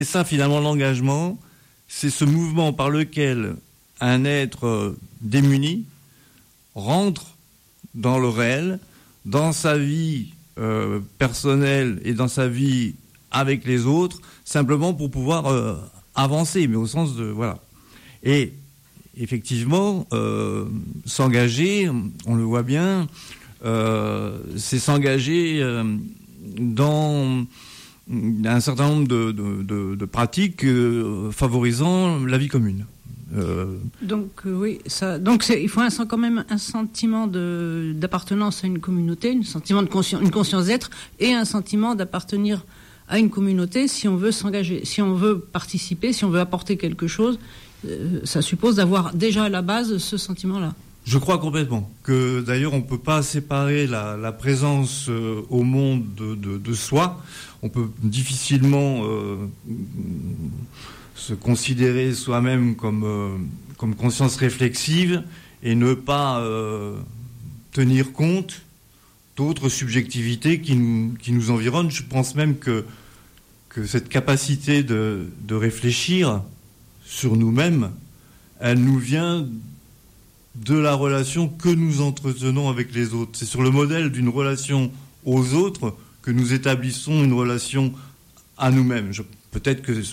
Et ça, finalement, l'engagement, c'est ce mouvement par lequel un être démuni rentre dans le réel, dans sa vie personnelle et dans sa vie avec les autres, simplement pour pouvoir avancer, mais au sens de... Voilà. Et effectivement, s'engager, on le voit bien, c'est s'engager dans un certain nombre de pratiques favorisant la vie commune. Oui, ça. Donc il faut quand même un sentiment d'appartenance à une communauté, un sentiment une conscience d'être, et un sentiment d'appartenir à une communauté si on veut s'engager, si on veut participer, si on veut apporter quelque chose. Ça suppose d'avoir déjà à la base ce sentiment-là. Je crois complètement que d'ailleurs on ne peut pas séparer la présence au monde de soi. On peut difficilement se considérer soi-même comme conscience réflexive et ne pas tenir compte d'autres subjectivités qui nous environnent. Je pense même que cette capacité de réfléchir sur nous-mêmes, elle nous vient de la relation que nous entretenons avec les autres. C'est sur le modèle d'une relation aux autres que nous établissons une relation à nous-mêmes. Peut-être que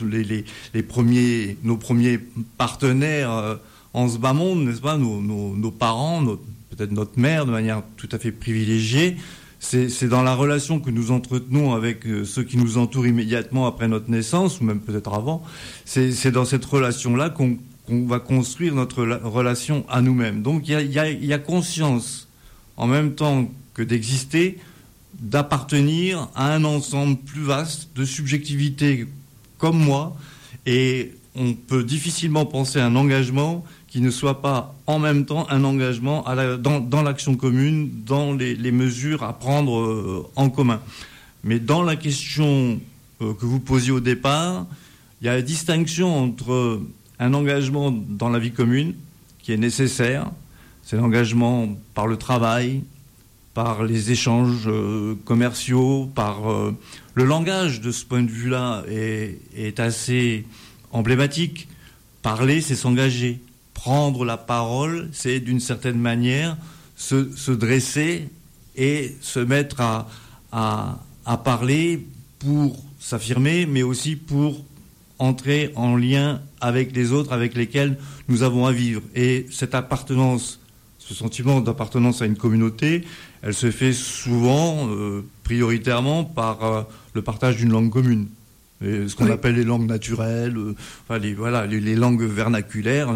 nos premiers partenaires en ce bas monde, n'est-ce pas, nos parents, peut-être notre mère de manière tout à fait privilégiée, c'est dans la relation que nous entretenons avec ceux qui nous entourent immédiatement après notre naissance, ou même peut-être avant, c'est dans cette relation-là qu'on va construire notre relation à nous-mêmes. Donc il y a conscience, en même temps que d'exister, d'appartenir à un ensemble plus vaste de subjectivités comme moi, et on peut difficilement penser à un engagement qui ne soit pas en même temps un engagement dans l'action commune, dans les mesures à prendre en commun. Mais dans la question que vous posiez au départ, il y a la distinction entre un engagement dans la vie commune qui est nécessaire, c'est l'engagement par le travail, par les échanges commerciaux, par le langage de ce point de vue-là est assez emblématique. Parler, c'est s'engager. Prendre la parole, c'est d'une certaine manière se dresser et se mettre à parler pour s'affirmer, mais aussi pour entrer en lien avec les autres avec lesquels nous avons à vivre. Et cette appartenance, ce sentiment d'appartenance à une communauté, elle se fait souvent, prioritairement, par le partage d'une langue commune. Et ce qu'on appelle les langues naturelles, les langues vernaculaires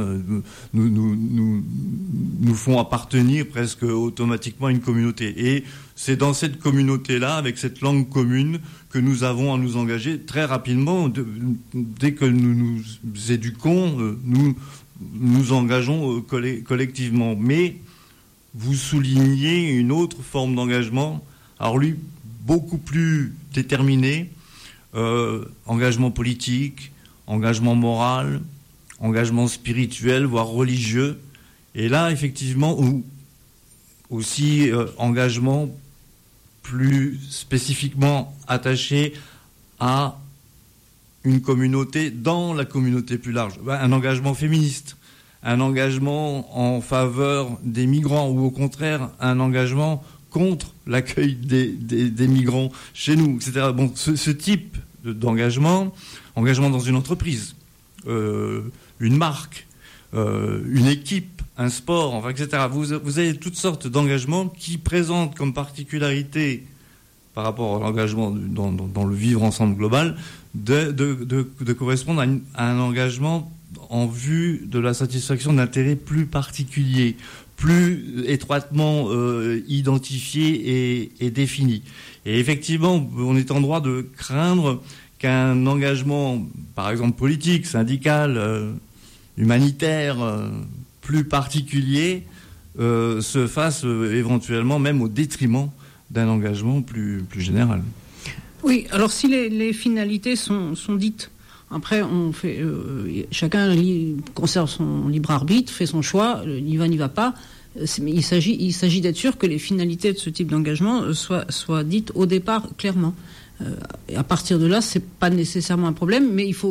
nous font appartenir presque automatiquement à une communauté. Et c'est dans cette communauté-là, avec cette langue commune, que nous avons à nous engager très rapidement. Dès que nous nous éduquons, nous nous engageons collectivement. Mais vous soulignez une autre forme d'engagement, alors lui, beaucoup plus déterminé, engagement politique, engagement moral, engagement spirituel, voire religieux. Et là, effectivement, aussi engagement plus spécifiquement attaché à une communauté dans la communauté plus large. Un engagement féministe, un engagement en faveur des migrants, ou au contraire, un engagement contre l'accueil des migrants chez nous, etc. Bon, ce type d'engagement, engagement dans une entreprise, une marque, une équipe, un sport, enfin, etc. Vous avez toutes sortes d'engagements qui présentent comme particularité par rapport à l'engagement dans le vivre ensemble global de correspondre à un engagement en vue de la satisfaction d'intérêts plus particuliers, plus étroitement identifiés et définis. Et effectivement, on est en droit de craindre qu'un engagement, par exemple politique, syndical, humanitaire, plus particulier, se fasse éventuellement même au détriment d'un engagement plus général. Oui, alors si les finalités sont dites, après on fait, chacun conserve son libre arbitre, fait son choix, n'y va pas. Mais il s'agit d'être sûr que les finalités de ce type d'engagement soient dites au départ clairement. Et à partir de là, c'est pas nécessairement un problème, mais il faut